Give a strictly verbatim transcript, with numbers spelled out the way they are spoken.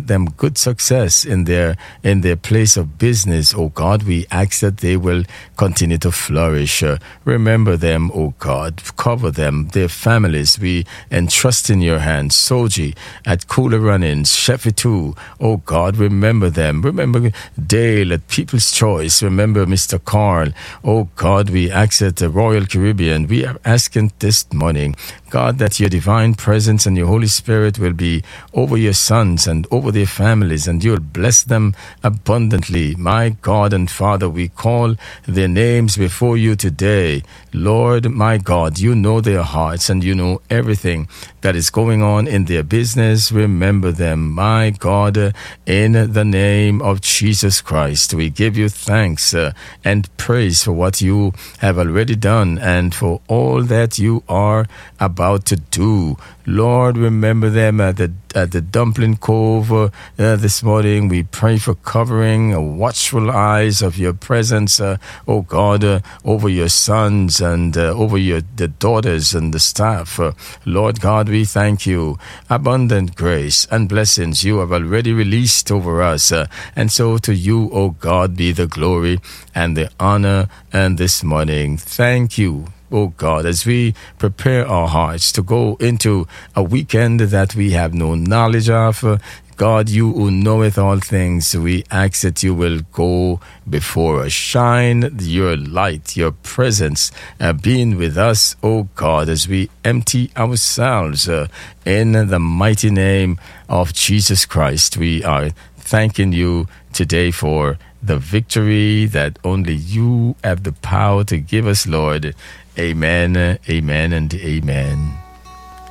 grant them good success in their in their place of business. Oh God, we ask that they will continue to flourish. Uh, remember them, oh God. Cover them, their families. We entrust in your hands. Soji at Cooler Runnings, Sheffy too. Oh God, remember them. Remember Dale at People's Choice. Remember Mister Carl. Oh God, we ask at the Royal Caribbean. We are asking this morning, God, that your divine presence and your Holy Spirit will be over your sons and over their families, and you'll bless them abundantly. My God and Father, we call their names before you today. Lord, my God, you know their hearts and you know everything that is going on in their business. Remember them, my God, in the name of Jesus Christ. We give you thanks uh, and praise for what you have already done and for all that you are about to do. Lord, remember them at the at the Dumpling Cove uh, uh, this morning. We pray for covering, uh, watchful eyes of your presence, uh, oh God, uh, over your sons and uh, over your the daughters and the staff. Uh, Lord God, we thank you. Abundant grace and blessings you have already released over us. Uh, and so to you, oh God, be the glory and the honor and this morning. Thank you, oh God, as we prepare our hearts to go into a weekend that we have no knowledge of. Uh, God, you who knoweth all things, we ask that you will go before us. Shine your light, your presence, uh, being with us, oh God, as we empty ourselves uh, in the mighty name of Jesus Christ. We are thanking you today for the victory that only you have the power to give us, Lord. Amen, amen, and amen.